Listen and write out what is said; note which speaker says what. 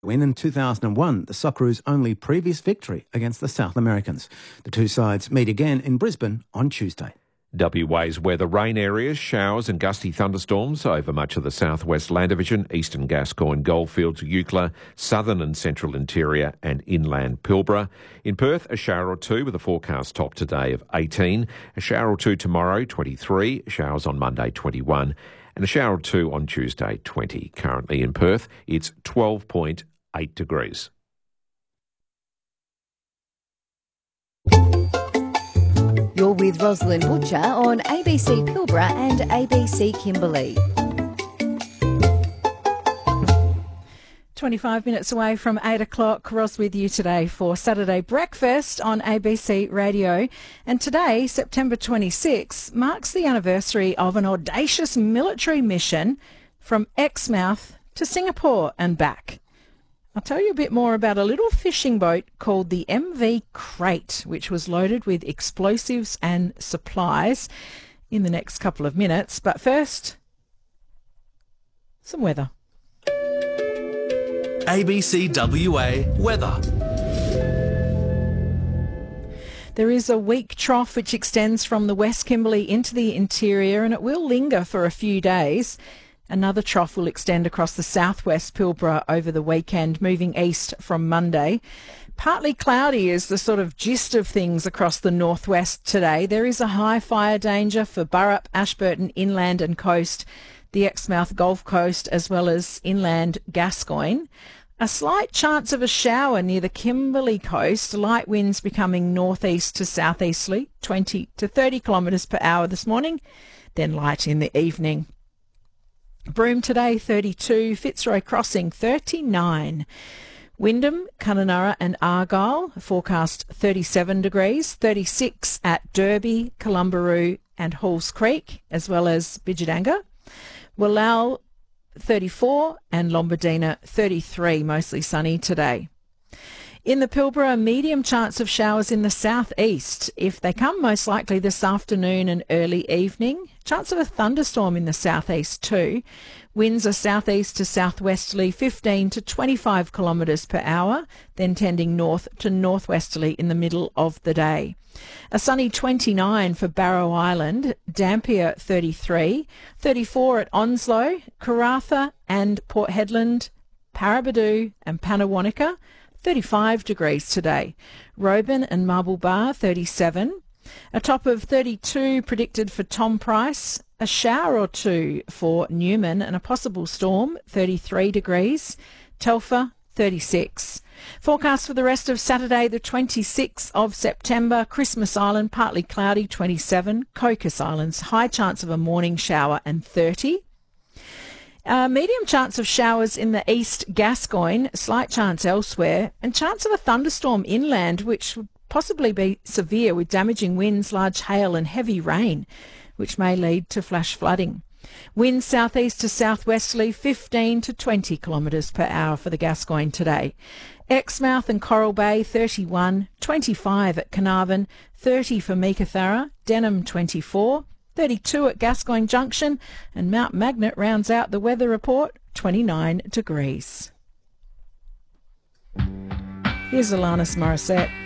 Speaker 1: win in 2001, the Socceroos' only previous victory against the South Americans. The two sides meet again in Brisbane on Tuesday.
Speaker 2: WA's weather: rain areas, showers and gusty thunderstorms over much of the southwest Land Division, eastern Gascoyne, Goldfields, Eucla, southern and central interior and inland Pilbara. In Perth, a shower or two with a forecast top today of 18, a shower or two tomorrow, 23, showers on Monday, 21, and a shower or two on Tuesday, 20. Currently in Perth, it's 12.8 degrees.
Speaker 3: You're with Rosalind Butcher on ABC Pilbara and ABC Kimberley.
Speaker 4: 25 minutes away from 8 o'clock, Ros with you today for Saturday Breakfast on ABC Radio. And today, September 26, marks the anniversary of an audacious military mission from Exmouth to Singapore and back. I'll tell you a bit more about a little fishing boat called the MV Crate, which was loaded with explosives and supplies in the next couple of minutes. But first, some weather.
Speaker 5: ABC WA weather.
Speaker 4: There is a weak trough which extends from the West Kimberley into the interior, and it will linger for a few days. Another trough will extend across the southwest Pilbara over the weekend, moving east from Monday. Partly cloudy is the sort of gist of things across the northwest today. There is a high fire danger for Burrup, Ashburton, inland and coast, the Exmouth Gulf Coast, as well as inland Gascoyne. A slight chance of a shower near the Kimberley coast, light winds becoming northeast to southeasterly, 20 to 30 kilometres per hour this morning, then light in the evening. Broome today 32, Fitzroy Crossing 39. Wyndham, Kununurra and Argyle forecast 37 degrees, 36 at Derby, Columbaroo and Halls Creek, as well as Bidjadanga. Wallal 34 and Lombardina 33, mostly sunny today. In the Pilbara, medium chance of showers in the southeast. If they come, most likely this afternoon and early evening. Chance of a thunderstorm in the southeast too. Winds are southeast to southwesterly, 15 to 25 kilometres per hour, then tending north to northwesterly in the middle of the day. A sunny 29 for Barrow Island, Dampier 33, 34 at Onslow, Karratha and Port Hedland, Paraburdoo and Pannawonica, 35 degrees today. Roban and Marble Bar, 37. A top of 32 predicted for Tom Price. A shower or two for Newman and a possible storm, 33 degrees. Telfer, 36. Forecast for the rest of Saturday, the 26th of September. Christmas Island, partly cloudy, 27. Cocos Islands, high chance of a morning shower and 30. Medium chance of showers in the east Gascoyne, slight chance elsewhere, and chance of a thunderstorm inland, which would possibly be severe with damaging winds, large hail and heavy rain, which may lead to flash flooding. Winds southeast to southwesterly, 15 to 20 kilometres per hour for the Gascoyne today. Exmouth and Coral Bay, 31, 25 at Carnarvon, 30 for Meekatharra, Denham, 24, 32 at Gascoyne Junction, and Mount Magnet rounds out the weather report, 29 degrees. Here's Alanis Morissette.